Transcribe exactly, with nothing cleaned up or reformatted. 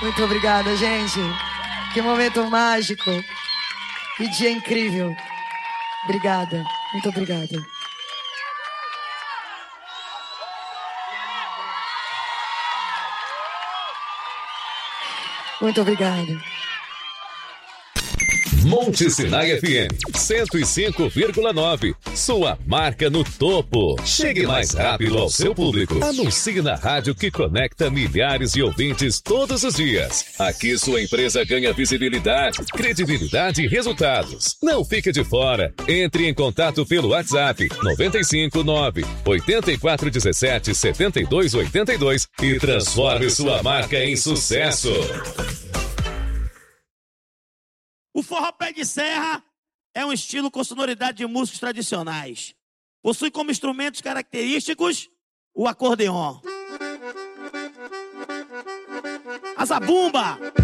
Muito obrigada, gente. Que momento mágico. Que dia incrível. Obrigada. Muito obrigada. Muito obrigada. Monte Sinai F M cento e cinco vírgula nove. Sua marca no topo. Chegue mais rápido ao seu público. Anuncie na rádio que conecta milhares de ouvintes todos os dias. Aqui sua empresa ganha visibilidade, credibilidade e resultados. Não fique de fora. Entre em contato pelo WhatsApp nove cinco nove, oito quatro um sete, sete dois oito dois e transforme sua marca em sucesso. O forró pé de serra é um estilo com sonoridade de músicos tradicionais. Possui como instrumentos característicos o acordeon, a zabumba,